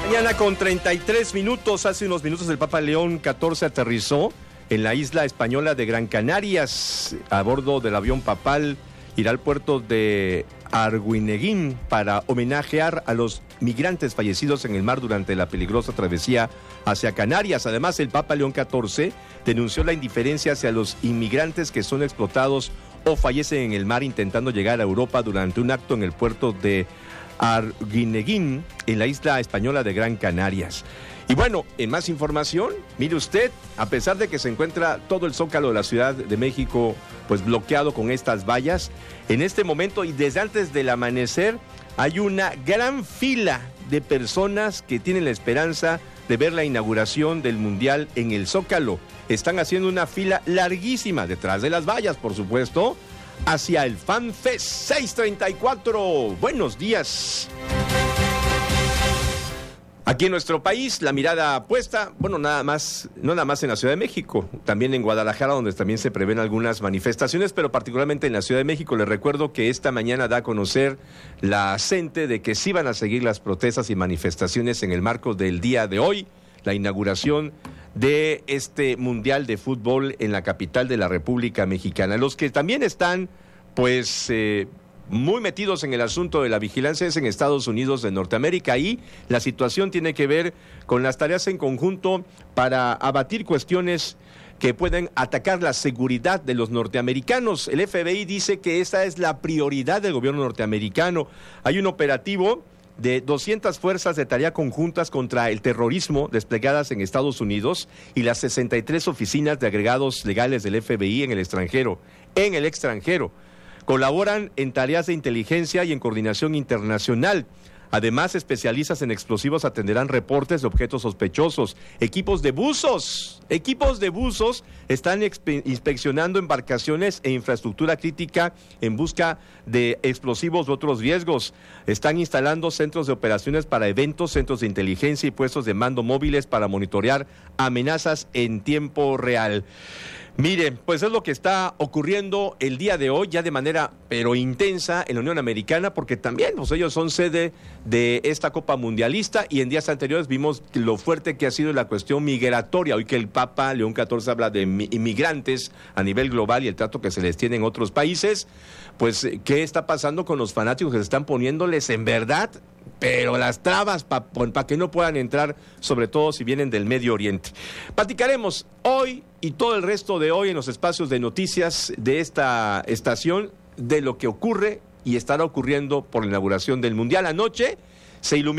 Mañana con 33 minutos, hace unos minutos el Papa León XIV aterrizó en la isla española de Gran Canarias. A bordo del avión papal irá al puerto de Arguineguín para homenajear a los migrantes fallecidos en el mar durante la peligrosa travesía hacia Canarias. Además, el Papa León XIV denunció la indiferencia hacia los inmigrantes que son explotados o fallecen en el mar intentando llegar a Europa durante un acto en el puerto de Arguineguín, en la isla española de Gran Canarias. Y bueno, en más información, mire usted, a pesar de que se encuentra todo el zócalo de la Ciudad de México pues bloqueado con estas vallas, en este momento y desde antes del amanecer hay una gran fila de personas que tienen la esperanza de ver la inauguración del Mundial en el Zócalo. Están haciendo una fila larguísima detrás de las vallas, por supuesto, hacia el FanFest 634. Buenos días. Aquí en nuestro país, la mirada puesta, no nada más en la Ciudad de México, también en Guadalajara, donde también se prevén algunas manifestaciones, pero particularmente en la Ciudad de México. Les recuerdo que esta mañana da a conocer la CENTE de que sí van a seguir las protestas y manifestaciones en el marco del día de hoy, la inauguración de este Mundial de Fútbol en la capital de la República Mexicana. Los que también están, muy metidos en el asunto de la vigilancia es en Estados Unidos de Norteamérica. Ahí la situación tiene que ver con las tareas en conjunto para abatir cuestiones que pueden atacar la seguridad de los norteamericanos. El FBI dice que esa es la prioridad del gobierno norteamericano. Hay un operativo de 200 fuerzas de tarea conjuntas contra el terrorismo desplegadas en Estados Unidos y las 63 oficinas de agregados legales del FBI en el extranjero. Colaboran en tareas de inteligencia y en coordinación internacional. Además, especialistas en explosivos atenderán reportes de objetos sospechosos. Equipos de buzos están inspeccionando embarcaciones e infraestructura crítica en busca de explosivos u otros riesgos. Están instalando centros de operaciones para eventos, centros de inteligencia y puestos de mando móviles para monitorear amenazas en tiempo real. Miren, pues es lo que está ocurriendo el día de hoy, ya de manera pero intensa en la Unión Americana, porque también ellos son sede de esta Copa Mundialista y en días anteriores vimos lo fuerte que ha sido la cuestión migratoria. Hoy que el Papa León XIV habla de inmigrantes a nivel global y el trato que se les tiene en otros países, pues ¿qué está pasando con los fanáticos que se están poniéndoles en verdad? Pero las trabas para que no puedan entrar, sobre todo si vienen del Medio Oriente. Platicaremos hoy y todo el resto de hoy en los espacios de noticias de esta estación de lo que ocurre y estará ocurriendo por la inauguración del Mundial. Anoche se iluminó